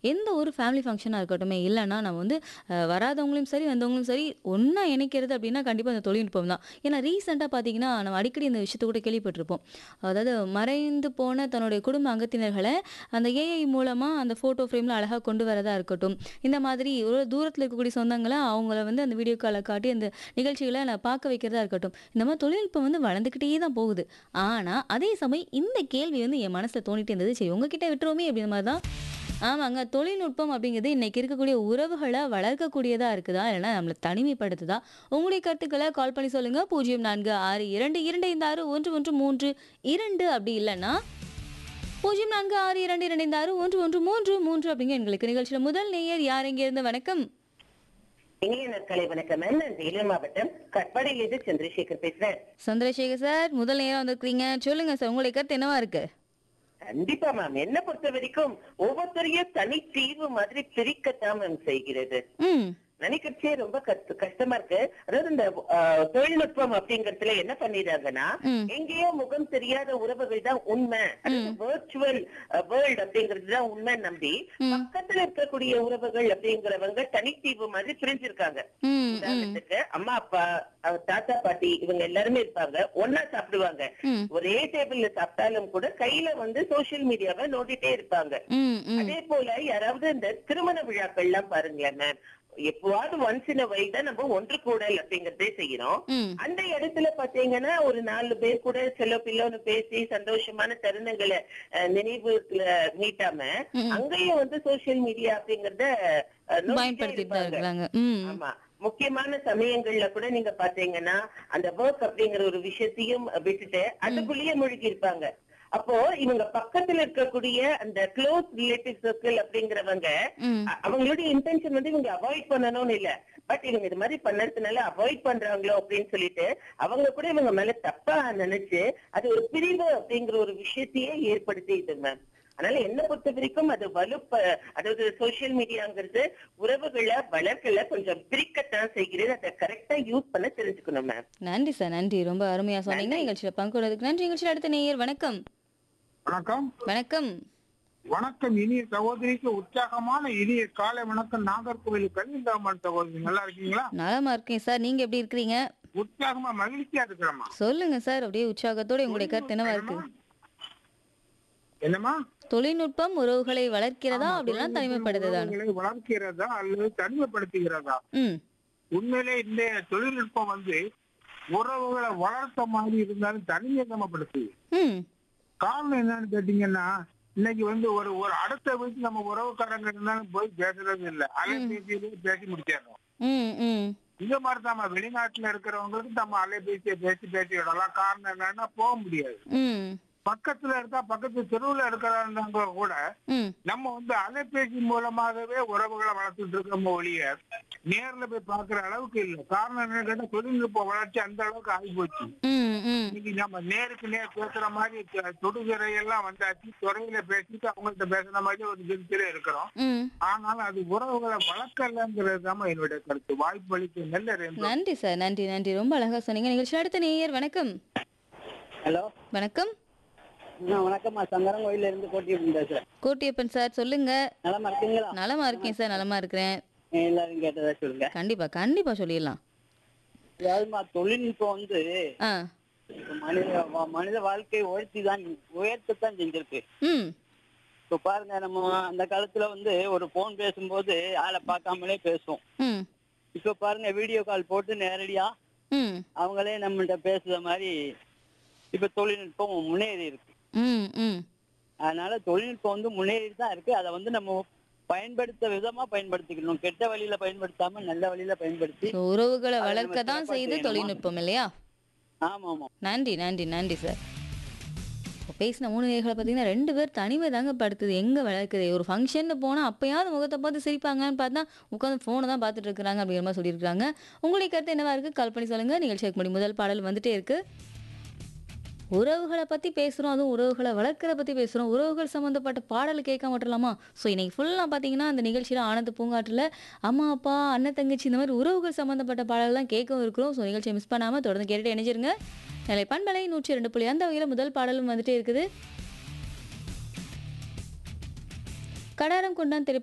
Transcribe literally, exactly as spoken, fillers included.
எந்த ஒரு ஃபேமிலி ஃபங்ஷனா இருக்கட்டுமே, இல்லன்னா நம்ம வந்து அ வராதவங்களையும் சரி, வந்தவங்களும் சரி, ஒண்ணா இணைக்கிறது அப்டின்னா கண்டிப்பா அந்த தொழில்நுட்பம் தான். ஏன்னா ரீசென்ட்டா பார்த்தீங்கன்னா, நம்ம அடிக்கடி இந்த விஷயத்த கூட கேள்விப்பட்டிருப்போம். அதாவது மறைந்து போன தன்னுடைய குடும்ப அங்கத்தினர்கள அந்த ஏஐ மூலமா அந்த ஃபோட்டோ ஃப்ரேம்ல அழகா கொண்டு வரதா இருக்கட்டும். இந்த மாதிரி ஒரு தூரத்தில இருக்கக்கூடிய சொந்தங்கள அவங்கள வந்து அந்த வீடியோ கால காட்டி அந்த நிகழ்ச்சிகள நான் பார்க்க வைக்கிறதா இருக்கட்டும். இந்த மாரி தொழில்நுட்பம் வந்து வளர்ந்துக்கிட்டே தான் போகுது. ஆனா, அதே சமயம் இந்த கேள்வி வந்து என் மனசுல தோணிட்டே இருந்தது. சரி உங்ககிட்ட விட்டுருவோமே அப்படிங்கிற மாரி தான். ஆமாங்க. தொழில்நுட்பம் அப்படிங்கிறது இன்னைக்கு இருக்கக்கூடிய உறவுகள வளர்க்கக்கூடியதா இருக்குதா? இல்லன்னா நம்மள தனிமைப்படுத்துதா? உங்களுடைய கருத்துக்கள கால் பண்ணி சொல்லுங்க. பூஜ்ஜியம் நான்கு ஆறு இரண்டு இரண்டு ஐந்து ஆறு ஒன்று ஒன்று மூன்று இரண்டு அப்படி இல்லன்னா பூஜ்ஜியம் நான்கு ஆறு இரண்டு இரண்டு ஐந்து ஆறு ஒன்று ஒன்று மூன்று மூன்று அப்படிங்க எங்களுக்கு நிகழ்ச்சியில முதல் நேயர் யார் எங்கேருந்து வணக்கம். இனிய நற்காலை வணக்கம் மேம். நான் வேலூர் மாவட்டம் கட்பாடியிலிருந்து சந்திரசேகர் பேசுறேன். சந்திரசேகர் சார் முதல் நேரா வந்திருக்கிறீங்க. சொல்லுங்க சார் உங்களுடைய கருத்து என்னவா இருக்கு? கண்டிப்பா மேம். என்ன பொறுத்த வரைக்கும் ஒவ்வொருத்தரையும் தனி தீவு மாதிரி பிரிக்கத்தான் மேம் செய்கிறது. ம். நினைக்கிறச்சே ரொம்ப கஷ்ட கஷ்டமா இருக்கு. அதாவது இந்த அஹ், தொழில்நுட்பம் அப்படிங்கறதுல என்ன பண்ணிடுறாங்கன்னா, ம். எங்கேயோ முகம் தெரியாத உறவுகள் தான் உண்மை, அதாவது ம். வர்ச்சுவல் வேர்ல்ட் அப்படிங்கிறது தான் உண்மை நம்பி ம். பக்கத்துல இருக்கக்கூடிய உறவுகள் அப்படிங்கிறவங்க தனித்தீவு மாதிரி பிரிஞ்சிருக்காங்க. ம். ம். உதாரணத்துக்கு அம்மா அப்பா அவர் தாத்தா பாட்டி இவங்க எல்லாருமே இருப்பாங்க, ஒன்னா சாப்பிடுவாங்க. ம். ஒரே டேபிள்ல சாப்பிட்டாலும் கூட கையில வந்து சோசியல் மீடியாவை நோண்டிட்டே இருப்பாங்க. ம். ம். அதே போல யாராவது இந்த திருமண விழாக்கள் எல்லாம் பாருங்களேன் மேம், எப்பவாவது ஒன்ஸ் இன் வைல் தான் நம்ம ஒன்று கூடல் அப்படிங்கறதே செய்யறோம். ம். அந்த இடத்துல பாத்தீங்கன்னா ஒரு நாலு பேர் கூட செல்ல பில்லோன்னு பேசி சந்தோஷமான தருணங்களை அஹ், நினைவுல மீட்டாம ம். அங்கேயும் வந்து சோசியல் மீடியா அப்படிங்கறத அஹ், நோண்டிட்டே பயன்படுத்திட்டு தான் இருப்பாங்க. இருக்கிறாங்க. ம். ஆமா, முக்கியமான சமயங்கள்ல கூட நீங்க பாத்தீங்கன்னா அந்த ஒர்க் அப்படிங்கிற ஒரு விஷயத்தையும் விட்டுட்டு அதுக்குள்ளேயே மூழ்கி இருப்பாங்க. அப்போ இவங்க பக்கத்துல இருக்கக்கூடிய அந்த க்ளோஸ் ரிலேட்டிவ் சர்க்கிள் அப்படிங்கிறவங்க ம். அ- அவங்களுடைய இன்டென்ஷன் வந்து இவங்க அவாய்ட் பண்ணணும்னு இல்ல, பட் இவங்க இது மாதிரி பண்ணறதுனால அவாய்ட் பண்றாங்களோ அப்படின்னு சொல்லிட்டு அவங்க கூட இவங்க மேல தப்பா நினைச்சு அது ஒரு பிரிவு அப்படிங்கிற ஒரு விஷயத்தையே ஏற்படுத்திது மேம். அதனால என்ன பொறுத்த வரைக்கும் அது வலுப்ப, அதாவது சோசியல் மீடியாங்கிறது உறவுகளை வளர்க்கல கொஞ்சம் பிரிக்கத்தான் செய்கிறது. அதை கரெக்டா யூஸ் பண்ண தெரிஞ்சுக்கணும் மேம். நன்றி சார். நன்றி. ரொம்ப அருமையா சொன்னீங்க. நன்றி. நிகழ்ச்சியில பங்குறதுக்கு நன்றி. நிகழ்ச்சியில அடுத்த நேயர் வணக்கம். வணக்கம். வணக்கம். வணக்கம் இனிய சகோதரிக்கு உற்சாகமான இனிய காலை வணக்கம். நாகர்கோவில் கலிந்தாமன் சகோதரி நல்லா இருக்கீங்களா? நலமா இருக்கேன் சார். நீங்க எப்படி இருக்கிறீங்க? உற்சாகமா மகிழ்ச்சியா இருக்கிறோமா? சொல்லுங்க சார். அப்படியே உற்சாகத்தோட உங்களுடைய கருத்து என்னவா இருக்கு? என்னமா? தொழில்நுட்பம் உறவுகளை வளர்க்கிறதா ஆமா, அப்படின்னா தொழில்நுட்பம் தனிமைப்படுத்துதான்னு? உறவுகளை வளர்க்கிறதா அல்லது தனிமைப்படுத்துகிறதா? ம். உண்மையிலே இந்த தொழில்நுட்பம் வந்து உறவுகளை வளர்த்த மாதிரி இருந்தாலும் தனிமைப்படுத்துது. ம். காரணம் என்னன்னு கேட்டீங்கன்னா, இன்னைக்கு வந்து ஒரு ஒரு அடுத்த வீட்டு நம்ம உறவுக்காரங்க இருந்தாலும் போய் பேசுறது இல்ல, அலைபேசியிலேயே பேசி முடிச்சிடறோம். ம். ம். இந்த மாதிரி நம்ம வெளிநாட்டுல இருக்கிறவங்களுக்கு நம்ம அலைபேசியை பேசி பேசி விடலாம். காரணம் என்னன்னா போக முடியாது. ம். பக்கத்துல இருக்கா, பக்கத்து தெருவுல இருக்கிறவங்க கூட ம். நம்ம வந்து அலைபேசி மூலமாகவே உறவுகளை வளர்த்துட்டு இருக்கோம் ஒழிய நேர்ல போய் பாக்குற அளவுக்கு இல்ல. காரணம் என்னன்னு கேட்டா தொழில்நுட்ப வளர்ச்சி அந்த அளவுக்கு ஆகி போச்சு. ம். ம். இன்னைக்கு நம்ம நேருக்கு நேர் பேசுற மாதிரி த- தொடுதிரை எல்லாம் வந்தாச்சு. துறையில பேசிட்டு அவங்கள்ட்ட பேசுற மாதிரி ஒரு திருத்தில இருக்கிறோம். ம். ஆனாலும் அது உறவுகளை வளர்க்கலங்கிறது தான் என்னுடைய கருத்து. வாய்ப்பு அளித்த நல்ல ரேம்பு. நன்றி சார். நன்றி. நன்றி. ரொம்ப அழகா சொன்னீங்க. நிகழ்ச்சியில அடுத்த நேயர் வணக்கம். ஹலோ, வணக்கம். நான் வணக்கம்மா. சங்கரன் கோயில இருந்து கோட்டியம் பேசுறேன். கோட்டியப்பன் சார் சொல்லுங்க. நலமா இருக்கீங்களா? நலமா இருக்கேன் சார். நலமா இருக்கிறேன். எல்லாரும் கேட்டதா சொல்லுங்க. கண்டிப்பா கண்டிப்பா சொல்லிடலாம். அதாவதுமா தொழில்நுட்பம் வந்து ஆ. மனித வா- மனித வாழ்க்கையை உயர்த்தி தான் உயர்த்தத்தான் செஞ்சிருக்கு. ம். இப்ப பாருங்க, நம்ம அந்த காலத்துல வந்து ஒரு போன் பேசும்போது ஆளை பார்க்காமலே பேசுவோம். ம். இப்ப பாருங்க, வீடியோ கால் போட்டு நேரடியா ம். அவங்களே நம்மள்ட்ட பேசுற மாதிரி இப்ப தொழில்நுட்பம் முன்னேறி இருக்கு. ம். ம். அதனால தொழில்நுட்பம் வந்து முன்னேறிட்டு தான் இருக்கு. அதை வந்து நம்ம பயன்படுத்த விதமா பயன்படுத்திக்கணும். கெட்ட வழியில பயன்படுத்தாம நல்ல வழியில பயன்படுத்தி ஸோ உறவுகளை அதை நம்ம வளர்க்க தான் சிறப்பா செய்யுது செய்யணுமா? தொழில்நுட்பம் இல்லையா? ஆமா ஆமா. நன்றி நன்றி நன்றி சார். இப்போ பேசின மூணு நேர்களை பார்த்தீங்கன்னா ரெண்டு பேர் தனிமை தாங்க படுத்துது. எங்கே வளர்க்குது? ஒரு ஃபங்க்ஷன்னு போனால் அப்பயாவது முகத்தை பார்த்து சிரிப்பாங்கன்னு பார்த்தா உட்காந்து ஃபோனை தான் பார்த்துட்டு இருக்கிறாங்க அப்படிங்கிற மாதிரி சொல்லியிருக்காங்க. உங்களுடைய கருத்து என்னவா இருக்குது? கால் பண்ணி சொல்லுங்கள். நிகழ்ச்சிக்கு முடி முதல் பாடல் வந்துட்டே இருக்குது. உறவுகளை பற்றி பேசுகிறோம், அதுவும் உறவுகளை வளர்க்குற பற்றி பேசுகிறோம். உறவுகள் சம்மந்தப்பட்ட பாடல் கேட்க மாட்டலாமா? ஸோ இன்னைக்கு ஃபுல்லாக பார்த்தீங்கன்னா அந்த நிகழ்ச்சியில் ஆனந்த பூங்காற்றில் அம்மா அப்பா அண்ணன் தங்கச்சி இந்த மாதிரி உறவுகள் சம்மந்தப்பட்ட பாடல்லாம் கேட்கவும் இருக்கிறோம். ஸோ நிகழ்ச்சியை மிஸ் பண்ணாமல் தொடர்ந்து கேட்டுட்டு இணைஞ்சிருங்க. நிலை பண்பலை நூற்றி ரெண்டு புள்ளி அந்த வகையில் முதல் பாடலும் வந்துட்டே இருக்குது. கடாரம் கொண்டான் திரைப்படம்